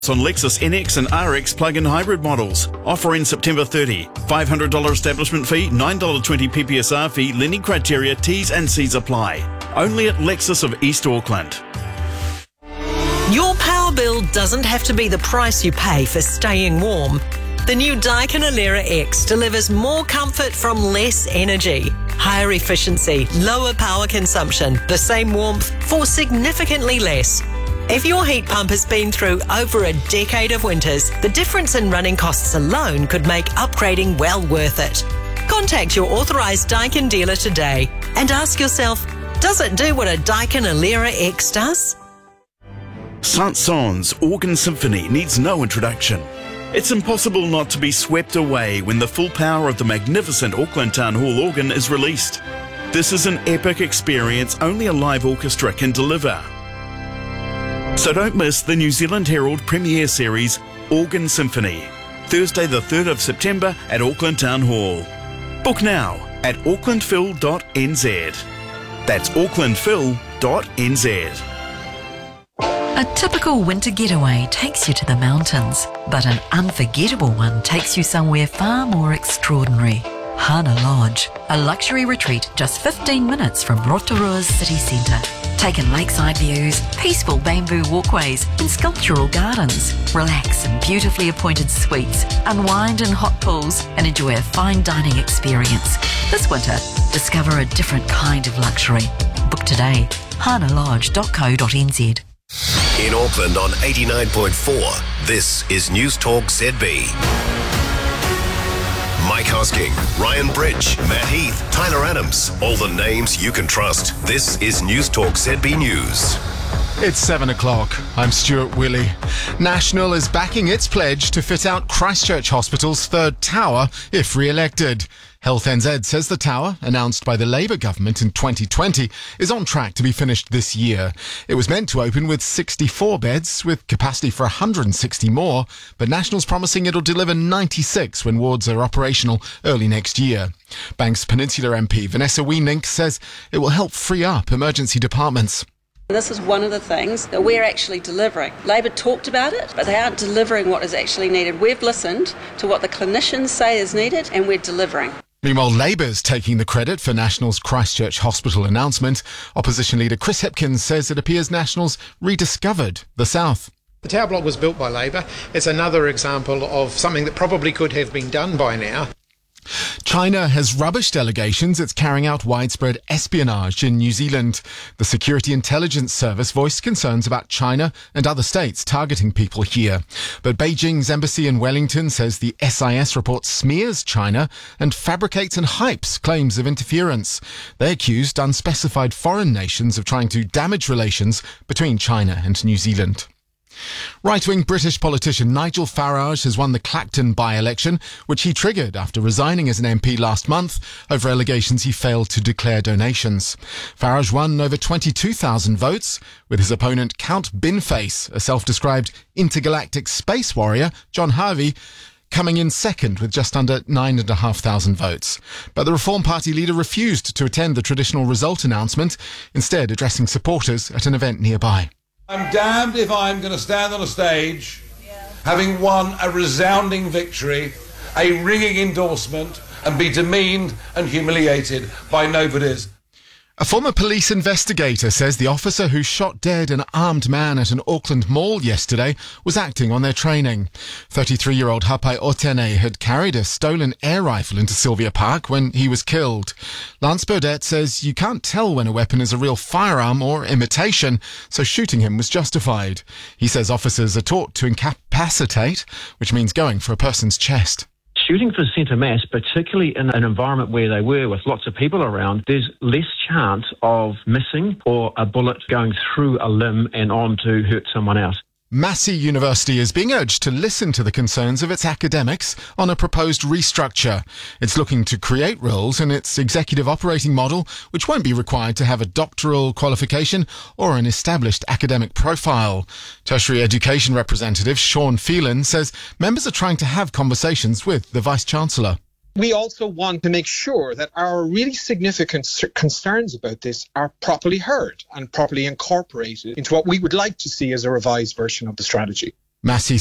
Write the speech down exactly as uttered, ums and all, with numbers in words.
On Lexus N X and R X plug-in hybrid models. Offer in September thirtieth. five hundred dollars establishment fee, nine dollars twenty P P S R fee, lending criteria, T's and C's apply. Only at Lexus of East Auckland. Your power bill doesn't have to be the price you pay for staying warm. The new Daikin Alera X delivers more comfort from less energy. Higher efficiency, lower power consumption, the same warmth for significantly less. If your heat pump has been through over a decade of winters, the difference in running costs alone could make upgrading well worth it. Contact your authorised Daikin dealer today and ask yourself, does it do what a Daikin Alera X does? Saint-Saëns Organ Symphony needs no introduction. It's impossible not to be swept away when the full power of the magnificent Auckland Town Hall organ is released. This is an epic experience only a live orchestra can deliver. So don't miss the New Zealand Herald premiere series Organ Symphony, Thursday the third of September at Auckland Town Hall. Book now at auckland phil dot n z. That's auckland phil dot n z. A typical winter getaway takes you to the mountains, but an unforgettable one takes you somewhere far more extraordinary. Hana Lodge, a luxury retreat just fifteen minutes from Rotorua's city centre. Taken lakeside views, peaceful bamboo walkways and sculptural gardens. Relax in beautifully appointed suites, unwind in hot pools and enjoy a fine dining experience. This winter, discover a different kind of luxury. Book today, hana lodge dot co dot n z. In Auckland on eighty-nine point four, this is News Talk Z B. Mike Hosking, Ryan Bridge, Matt Heath, Tyler Adams. All the names you can trust. This is News Talk Z B News. It's seven o'clock. I'm Stuart Willey. National is backing its pledge to fit out Christchurch Hospital's third tower if re-elected. Health N Z says the tower, announced by the Labour government in twenty twenty, is on track to be finished this year. It was meant to open with sixty-four beds, with capacity for one hundred sixty more, but National's promising it'll deliver ninety-six when wards are operational early next year. Banks Peninsula M P Vanessa Wienink says it will help free up emergency departments. This is one of the things that we're actually delivering. Labor talked about it, but they aren't delivering what is actually needed. We've listened to what the clinicians say is needed, and we're delivering. Meanwhile, Labour's taking the credit for National's Christchurch Hospital announcement. Opposition leader Chris Hipkins says it appears National's rediscovered the South. The tower block was built by Labour. It's another example of something that probably could have been done by now. China has rubbished allegations it's carrying out widespread espionage in New Zealand. The Security Intelligence Service voiced concerns about China and other states targeting people here. But Beijing's embassy in Wellington says the S I S report smears China and fabricates and hypes claims of interference. They accused unspecified foreign nations of trying to damage relations between China and New Zealand. Right-wing British politician Nigel Farage has won the Clacton by-election, which he triggered after resigning as an M P last month over allegations he failed to declare donations. Farage won over twenty-two thousand votes, with his opponent Count Binface, a self-described intergalactic space warrior, John Harvey, coming in second with just under nine and a half thousand votes. But the Reform Party leader refused to attend the traditional result announcement, instead addressing supporters at an event nearby. I'm damned if I'm going to stand on a stage having won a resounding victory, a ringing endorsement, and be demeaned and humiliated by nobodies. A former police investigator says the officer who shot dead an armed man at an Auckland mall yesterday was acting on their training. thirty-three-year-old Hapai Otene had carried a stolen air rifle into Sylvia Park when he was killed. Lance Burdett says you can't tell when a weapon is a real firearm or imitation, so shooting him was justified. He says officers are taught to incapacitate, which means going for a person's chest. Shooting for centre mass, particularly in an environment where they were with lots of people around, there's less chance of missing or a bullet going through a limb and on to hurt someone else. Massey University is being urged to listen to the concerns of its academics on a proposed restructure. It's looking to create roles in its executive operating model, which won't be required to have a doctoral qualification or an established academic profile. Tertiary Education representative Sean Phelan says members are trying to have conversations with the Vice-Chancellor. We also want to make sure that our really significant concerns about this are properly heard and properly incorporated into what we would like to see as a revised version of the strategy. Massey